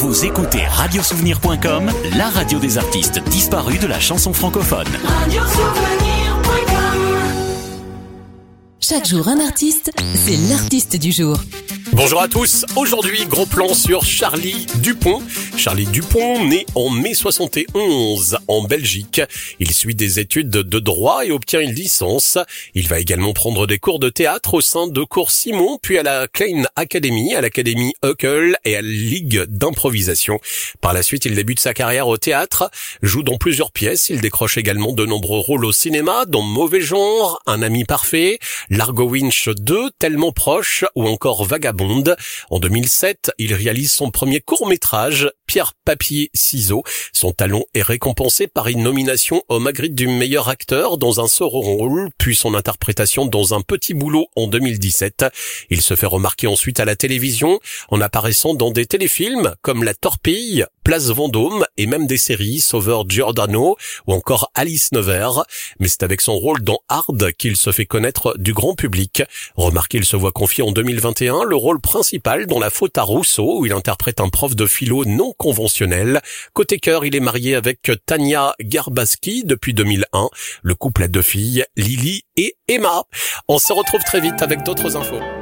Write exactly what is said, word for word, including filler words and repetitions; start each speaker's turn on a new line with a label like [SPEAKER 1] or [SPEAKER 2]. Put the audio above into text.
[SPEAKER 1] Vous écoutez radio souvenir point com, la radio des artistes disparus de la chanson francophone. radio souvenir point com.
[SPEAKER 2] Chaque jour un artiste, c'est l'artiste du jour.
[SPEAKER 3] Bonjour à tous, aujourd'hui gros plan sur Charlie Dupont. Charlie Dupont, né en mai soixante et onze en Belgique. Il suit des études de droit et obtient une licence. Il va également prendre des cours de théâtre au sein de cours Simon, puis à la Klein Academy, à l'Académie Huckel et à la Ligue d'improvisation. Par la suite, il débute sa carrière au théâtre, joue dans plusieurs pièces. Il décroche également de nombreux rôles au cinéma, dans Mauvais genre, Un ami parfait, Largo Winch deux, Tellement proche ou encore Vagabond. En deux mille sept, il réalise son premier court-métrage, Pierre, papier, ciseaux. Son talent est récompensé par une nomination au Magritte du meilleur acteur dans un second rôle, puis son interprétation dans Un petit boulot en deux mille dix-sept. Il se fait remarquer ensuite à la télévision, en apparaissant dans des téléfilms comme La Torpille, Place Vendôme et même des séries Sauveur Giordano ou encore Alice Nevers. Mais c'est avec son rôle dans Hard qu'il se fait connaître du grand public. Remarquez, il se voit confier en deux mille vingt et un le rôle principal dans La faute à Rousseau, où il interprète un prof de philo non conventionnel. Côté cœur, il est marié avec Tania Garbaski depuis deux mille un. Le couple a deux filles, Lily et Emma. On se retrouve très vite avec d'autres infos.